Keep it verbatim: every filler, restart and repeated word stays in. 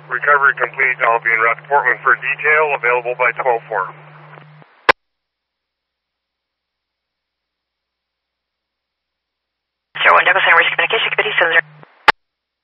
Recovery complete. I'll be en route to Portland for detail, available by twelve four. Sierra one, Douglas Center, communication, committee,